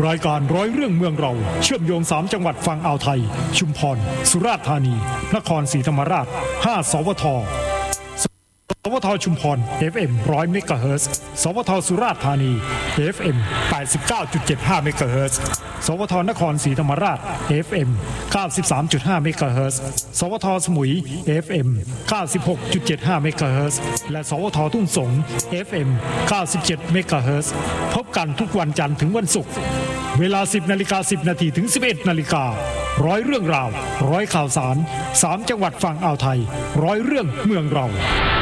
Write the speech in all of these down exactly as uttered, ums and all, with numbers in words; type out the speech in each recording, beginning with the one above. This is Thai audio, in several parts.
รายการร้อยเรื่องเมืองเราเชื่อมโยงสามจังหวัดฝั่งอ่าวไทยชุมพรสุราษฎร์ธานีนครศรีธรรมราชห้าสวทสวทชุมพร เอฟ เอ็ม หนึ่งร้อย เมกะเฮิรตซ์สวทสุราษฎร์ธานี เอฟ เอ็ม แปดสิบเก้าจุดเจ็ดห้า เมกะเฮิรตซ์สวทนครศรีธรรมราช เอฟ เอ็ม เก้าสิบสามจุดห้า เมกะเฮิรตซ์สวทสมุย เอฟ เอ็ม เก้าสิบหกจุดเจ็ดห้า เมกะเฮิรตซ์และสวททุ่งสง เอฟ เอ็ม เก้าสิบเจ็ด เมกะเฮิรตซ์พบกันทุกวันจันทร์ถึงวันศุกร์เวลา สิบนาฬิกาสิบนาทีถึง สิบเอ็ดนาฬิการ้อยเรื่องราวร้อยข่าวสารสามจังหวัดฝั่งอ่าวไทยร้อยเรื่องเมืองเรา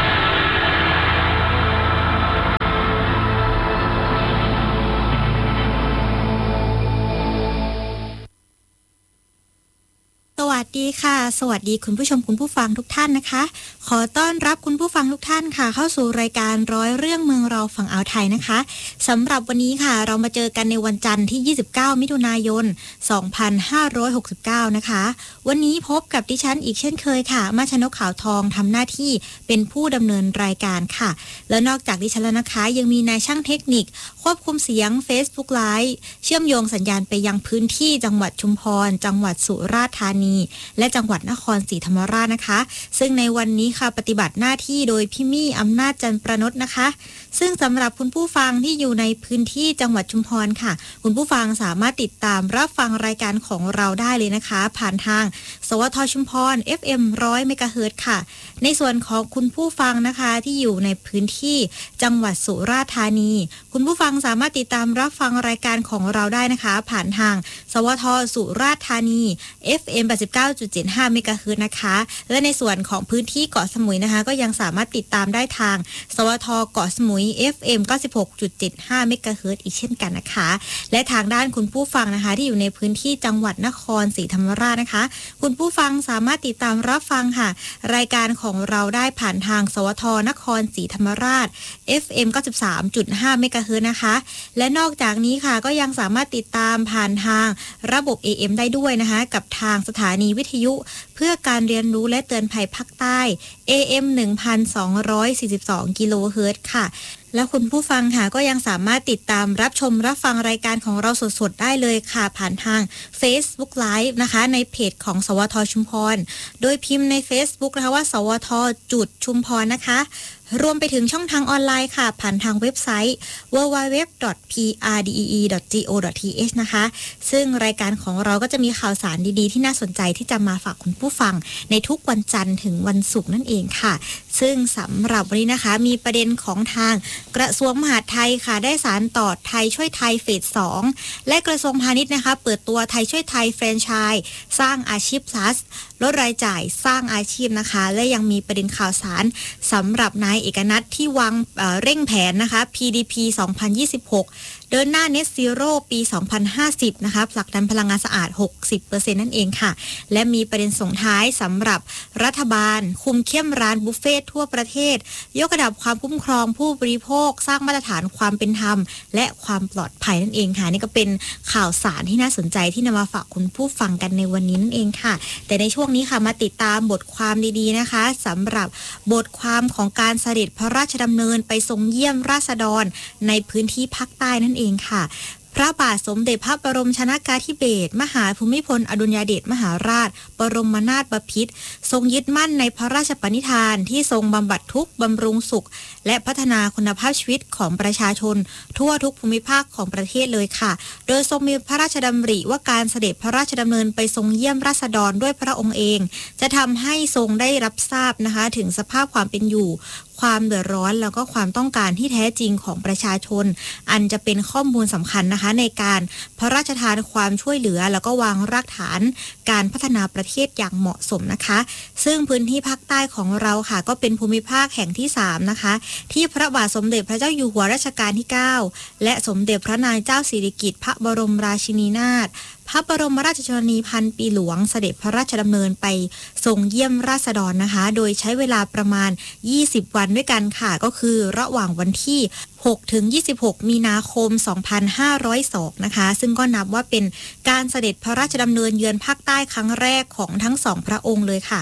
สวัสดีค่ะสวัสดีคุณผู้ชมคุณผู้ฟังทุกท่านนะคะขอต้อนรับคุณผู้ฟังทุกท่านค่ะเข้าสู่รายการร้อยเรื่องเมืองเราฝั่งอ่าวไทยนะคะสำหรับวันนี้ค่ะเรามาเจอกันในวันจันทร์ที่ยี่สิบเก้ามิถุนายนสองพันห้าร้อยหกสิบเก้านะคะวันนี้พบกับดิฉันอีกเช่นเคยค่ะมาชนกขาวทองทำหน้าที่เป็นผู้ดำเนินรายการค่ะแล้วนอกจากดิฉันแล้วนะคะยังมีนายช่างเทคนิคควบคุมเสียง Facebook Live เชื่อมโยงสัญญาณไปยังพื้นที่จังหวัดชุมพรจังหวัดสุราษฎร์ธานีและจังหวัดนครศรีธรรมราชนะคะซึ่งในวันนี้ค่ะปฏิบัติหน้าที่โดยพี่มี่อำนาจจันทร์ประนดนะคะซึ่งสำหรับคุณผู้ฟังที่อยู่ในพื้นที่จังหวัดชุมพรค่ะคุณผู้ฟังสามารถติดตามรับฟังรายการของเราได้เลยนะคะผ่านทางสวทชุมพร เอฟ เอ็ม หนึ่งร้อย เมกะเฮิรตซ์ค่ะในส่วนของคุณผู้ฟังนะคะที่อยู่ในพื้นที่จังหวัดสุราษฎร์ธานีคุณผู้ฟังสามารถติดตามรับฟังรายการของเราได้นะคะผ่านทางสวทสุราษฎร์ธานี เอฟ เอ็ม แปดสิบเก้าจุดเจ็ดห้า เมกะเฮิรตซ์นะคะและในส่วนของพื้นที่เกาะสมุยนะคะก็ยังสามารถติดตามได้ทางสวทเกาะสมุย เอฟ เอ็ม เก้าสิบหกจุดเจ็ดห้า เมกะเฮิรตซ์อีกเช่นกันนะคะและทางด้านคุณผู้ฟังนะคะที่อยู่ในพื้นที่จังหวัดนครศรีธรรมราชนะคะคุณผู้ฟังสามารถติดตามรับฟังค่ะรายการของเราได้ผ่านทางสวทนครศรีธรรมราช เอฟ เอ็ม เก้าสิบสามจุดห้า เมกะเฮิรตซ์นะคะและนอกจากนี้ค่ะก็ยังสามารถติดตามผ่านทางระบบ เอ เอ็ม ได้ด้วยนะคะกับทางสถานีวิทยุเพื่อการเรียนรู้และเตือนภัยภาคใต้ เอ เอ็ม หนึ่งพันสองร้อยสี่สิบสอง กิโลเฮิรตซ์ค่ะแล้วคุณผู้ฟังค่ะก็ยังสามารถติดตามรับชมรับฟังรายการของเราสดๆได้เลยค่ะผ่านทาง Facebook Live นะคะในเพจของสวทชุมพรโดยพิมพ์ใน Facebook นะคะว่าสวทจุดชุมพรนะคะรวมไปถึงช่องทางออนไลน์ค่ะผ่านทางเว็บไซต์ ดับเบิลยู ดับเบิลยู ดับเบิลยู ดอท พี อาร์ ดี อี อี ดอท จี โอ ดอท ที เอช นะคะซึ่งรายการของเราก็จะมีข่าวสารดีๆที่น่าสนใจที่จะมาฝากคุณผู้ฟังในทุกวันจันทร์ถึงวันศุกร์นั่นเองค่ะซึ่งสำหรับวันนี้นะคะมีประเด็นของทางกระทรวงมหาดไทยค่ะได้สานต่อไทยช่วยไทยเฟสสองและกระทรวงพาณิชย์นะคะเปิดตัวไทยช่วยไทยแฟรนไชส์สร้างอาชีพ plus ลดรายจ่ายสร้างอาชีพนะคะและยังมีประเด็นข่าวสารสำหรับนายเอกนัทที่วางเอ่อเร่งแผนนะคะ พี ดี พี สองพันยี่สิบหกเดินหน้า Net Zero ปี สองพันห้าสิบนะคะผลักดันพลังงานสะอาด หกสิบเปอร์เซ็นต์ นั่นเองค่ะและมีประเด็นส่งท้ายสำหรับรัฐบาลคุมเข้มร้านบุฟเฟ่ทั่วประเทศยกระดับความคุ้มครองผู้บริโภคสร้างมาตรฐานความเป็นธรรมและความปลอดภัยนั่นเองค่ะนี่ก็เป็นข่าวสารที่น่าสนใจที่นำมาฝากคุณผู้ฟังกันในวันนี้นั่นเองค่ะแต่ในช่วงนี้ค่ะมาติดตามบทความดีๆนะคะสำหรับบทความของการเสด็จพระราชดำเนินไปทรงเยี่ยมราษฎรในพื้นที่ภาคใต้นั่นเองค่ะพระบาทสมเด็จพระบรมชนกาธิเบศรมหาภูมิพลอดุลยเดชมหาราชบรมนาถบพิตรทรงยึดมั่นในพระราชปณิธานที่ทรงบำบัดทุกข์บำรุงสุขและพัฒนาคุณภาพชีวิตของประชาชนทั่วทุกภูมิภาคของประเทศเลยค่ะโดยทรงมีพระราชดำริว่าการเสด็จพระราชดำเนินไปทรงเยี่ยมราษฎรด้วยพระองค์เองจะทำให้ทรงได้รับทราบนะคะถึงสภาพความเป็นอยู่ความเดือดร้อนแล้วก็ความต้องการที่แท้จริงของประชาชนอันจะเป็นข้อมูลสำคัญนะคะในการพระราชทานความช่วยเหลือแล้วก็วางรากฐานการพัฒนาประเทศอย่างเหมาะสมนะคะซึ่งพื้นที่ภาคใต้ของเราค่ะก็เป็นภูมิภาคแห่งที่สามนะคะที่พระบาทสมเด็จพระเจ้าอยู่หัวรัชกาลที่เก้าและสมเด็จพระนางเจ้าสิริกิติ์พระบรมราชินีนาถพระบรมราชชนนีพันปีหลวงเสด็จพระราชดำเนินไปทรงเยี่ยมราษฎรนะคะโดยใช้เวลาประมาณยี่สิบวันด้วยกันค่ะก็คือระหว่างวันที่หกถึงยี่สิบหกมีนาคมสองพันห้าร้อยสองนะคะซึ่งก็นับว่าเป็นการเสด็จพระราชดำเนินเยือนภาคใต้ครั้งแรกของทั้งสองพระองค์เลยค่ะ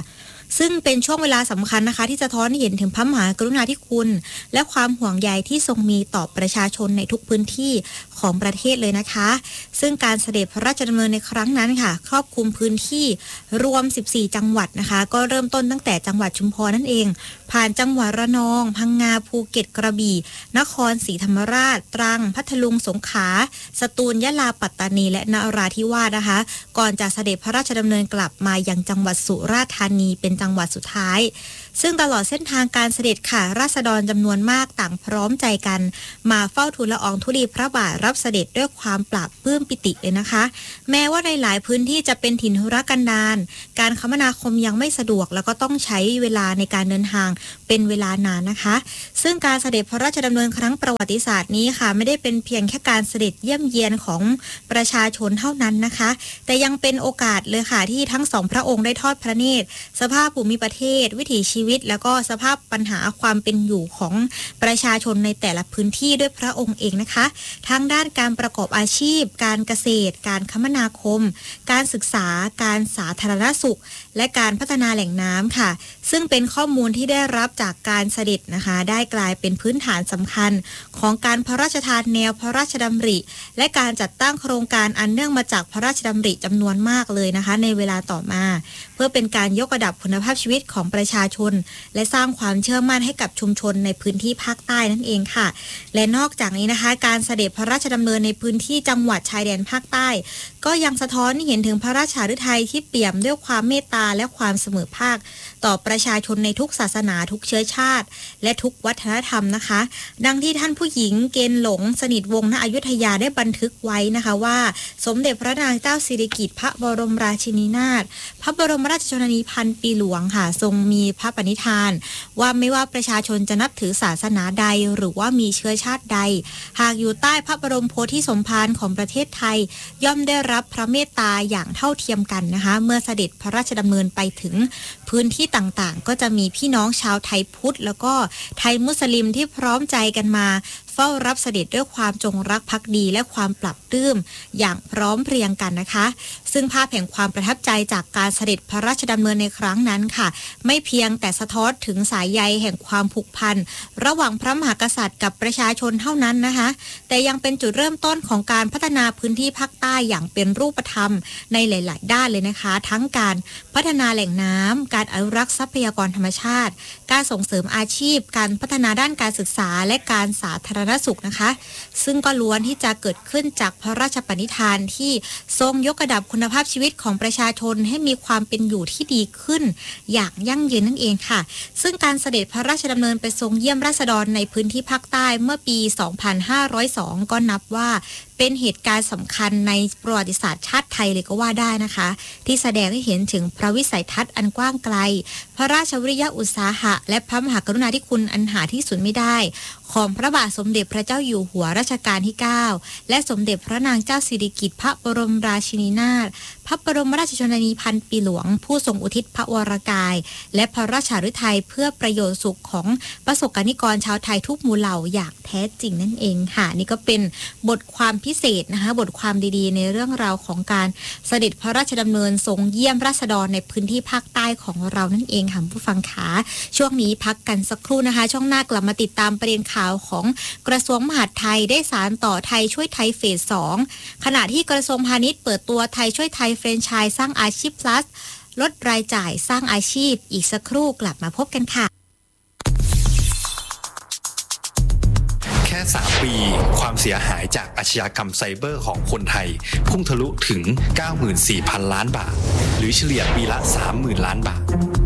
ซึ่งเป็นช่วงเวลาสำคัญนะคะที่จะท้อนให้เห็นถึงพระมหากรุณาธิคุณและความห่วงใยที่ทรงมีต่อประชาชนในทุกพื้นที่ของประเทศเลยนะคะซึ่งการเสด็จพระราชดำเนินในครั้งนั้นค่ะครอบคลุมพื้นที่รวมสิบสี่จังหวัดนะคะก็เริ่มต้นตั้งแต่จังหวัดชุมพรนั่นเองผ่านจังหวัดระนองพังงาภูเก็ตกระบี่นครศรีธรรมราชตรังพัทลุงสงขลาสตูลยะลาปัตตานีและนราธิวาสนะคะก่อนจะเสด็จพระราชดำเนินกลับมายังจังหวัดสุราษฎร์ธานีเป็นจังหวัดสุดท้ายซึ่งตลอดเส้นทางการเสด็จค่ะราษฎรจำนวนมากต่างพร้อมใจกันมาเฝ้าทูลละอองธุลีพระบาทรับเสด็จด้วยความปราบปลื้มปิติเลยนะคะแม้ว่าในหลายพื้นที่จะเป็นถิ่นทุรกันดารการคมนาคมยังไม่สะดวกแล้วก็ต้องใช้เวลาในการเดินทางเป็นเวลานานนะคะซึ่งการเสด็จพระราชดำเนินครั้งประวัติศาสตร์นี้ค่ะไม่ได้เป็นเพียงแค่การเสด็จเยี่ยมเยียนของประชาชนเท่านั้นนะคะแต่ยังเป็นโอกาสเลยค่ะที่ทั้งสองพระองค์ได้ทอดพระเนตรสภาพภูมิประเทศวิถีชีวิตแล้วก็สภาพปัญหาความเป็นอยู่ของประชาชนในแต่ละพื้นที่ด้วยพระองค์เองนะคะทั้งด้านการประกอบอาชีพการเกษตรการคมนาคมการศึกษาการสาธารณสุขและการพัฒนาแหล่งน้ำค่ะซึ่งเป็นข้อมูลที่ได้รับจากการเสด็จนะคะได้กลายเป็นพื้นฐานสำคัญของการพระราชทานแนวพระราชดำริและการจัดตั้งโครงการอันเนื่องมาจากพระราชดำริจำนวนมากเลยนะคะในเวลาต่อมาเพื่อเป็นการยกระดับคุณภาพชีวิตของประชาชนและสร้างความเชื่อมั่นให้กับชุมชนในพื้นที่ภาคใต้นั่นเองค่ะและนอกจากนี้นะคะการเสด็จพระราชดำเนินในพื้นที่จังหวัดชายแดนภาคใต้ก็ยังสะท้อนให้เห็นถึงพระราชาฤทัยที่เปี่ยมด้วยความเมตตาและความเสมอภาคต่อประชาชนในทุกศาสนาทุกเชื้อชาติและทุกวัฒนธรรมนะคะดังที่ท่านผู้หญิงเกณฑ์หลงสนิทวงศ์ณอยุธยาได้บันทึกไว้นะคะว่าสมเด็จพระนางเจ้าสิริกิติ์พระบรมราชินีนาถพระบรมราชชนนีพันปีหลวงค่ะทรงมีพระปณิธานว่าไม่ว่าประชาชนจะนับถือศาสนาใดหรือว่ามีเชื้อชาติใดหากอยู่ใต้พระบรมโพธิสมภารของประเทศไทยย่อมได้รับพระเมตตาอย่างเท่าเทียมกันนะคะเมื่อเสด็จพระราชดำเนินไปถึงพื้นที่ต่างๆก็จะมีพี่น้องชาวไทยพุทธแล้วก็ไทยมุสลิมที่พร้อมใจกันมาเฝ้ารับเสด็จด้วยความจงรักภักดีและความปรับปลื้มอย่างพร้อมเพรียงกันนะคะซึ่งภาพแห่งความประทับใจจากการเสด็จพระราชดำเนินในครั้งนั้นค่ะไม่เพียงแต่สะท้อนถึงสายใยแห่งความผูกพันระหว่างพระมหากษัตริย์กับประชาชนเท่านั้นนะคะแต่ยังเป็นจุดเริ่มต้นของการพัฒนาพื้นที่ภาคใต้อย่างเป็นรูปธรรมในหลายๆด้านเลยนะคะทั้งการพัฒนาแหล่งน้ำการอนุรักษ์ทรัพยากรธรรมชาติการส่งเสริมอาชีพการพัฒนาด้านการศึกษาและการสาธารณสุขนะคะซึ่งก็ล้วนที่จะเกิดขึ้นจากพระราชปณิธานที่ทรงยกระดับคุณภาพชีวิตของประชาชนให้มีความเป็นอยู่ที่ดีขึ้นอย่างยั่งยืนนั่นเองค่ะซึ่งการเสด็จพระราชดำเนินไปทรงเยี่ยมราษฎรในพื้นที่ภาคใต้เมื่อปี สองพันห้าร้อยสอง ก็นับว่าเป็นเหตุการณ์สำคัญในประวัติศาสตร์ชาติไทยเลยก็ว่าได้นะคะที่แสดงให้เห็นถึงพระวิสัยทัศน์อันกว้างไกลพระราชวิริยะอุตสาหะและพระมหากรุณาธิคุณอันหาที่สุดไม่ได้ของพระบาทสมเด็จพระเจ้าอยู่หัวรัชกาลที่เก้าและสมเด็จพระนางเจ้าสิริกิติ์พระบรมราชินีนาถพระบรมราชชนนีพันปีหลวงผู้ทรงอุทิศพระวรกายและพระราชฤทัยเพื่อประโยชน์สุขของประสบกนิกรชาวไทยทุกหมู่เหล่าอย่างแท้จริงนั่นเองค่ะนี่ก็เป็นบทความพิเศษนะคะบทความดีๆในเรื่องราวของการเสด็จพระราชดำเนินทรงเยี่ยมราษฎรในพื้นที่ภาคใต้ของเรานั่นเองค่ะผู้ฟังขาช่วงนี้พักกันสักครู่นะคะช่วงหน้ากลับมาติดตามประเด็นข่าวของกระทรวงมหาดไทยได้สานต่อไทยช่วยไทยเฟสสองขณะที่กระทรวงพาณิชย์เปิดตัวไทยช่วยไทยแฟรนไชส์สร้างอาชีพ plus ลดรายจ่ายสร้างอาชีพอีกสักครู่กลับมาพบกันค่ะแค่สามปีความเสียหายจากอาชญากรรมไซเบอร์ของคนไทยพุ่งทะลุถึง เก้าหมื่นสี่พัน ล้านบาทหรือเฉลี่ยปีละ สามหมื่น ล้านบาท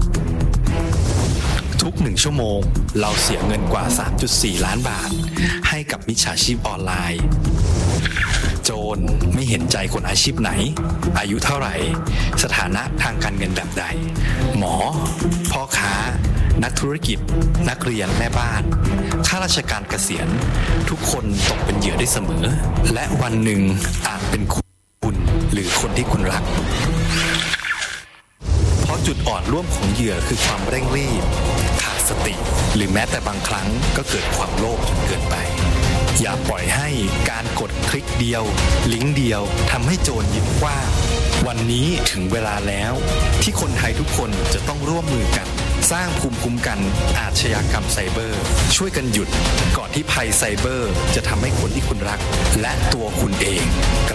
ทุกหนึ่งชั่วโมงเราเสียเงินกว่า สามจุดสี่ ล้านบาทให้กับมิจฉาชีพออนไลน์โจรไม่เห็นใจคนอาชีพไหนอายุเท่าไหร่สถานะทางการเงินแบบใดหมอพ่อค้านักธุรกิจนักเรียนแม่บ้านข้าราชการเกษียณทุกคนตกเป็นเหยื่อได้เสมอและวันหนึ่งอาจเป็นคุณหรือคนที่คุณรักเพราะจุดอ่อนร่วมของเหยื่อคือความเร่งรีบขาดสติหรือแม้แต่บางครั้งก็เกิดความโลภจนเกินไปอย่าปล่อยให้การกดคลิกเดียวลิงก์เดียวทำให้โจรยิ้มกว้างวันนี้ถึงเวลาแล้วที่คนไทยทุกคนจะต้องร่วมมือกันสร้างภูมิคุ้มกันอาชญากรรมไซเบอร์ช่วยกันหยุดก่อนที่ภัยไซเบอร์จะทำให้คนที่คุณรักและตัวคุณเอง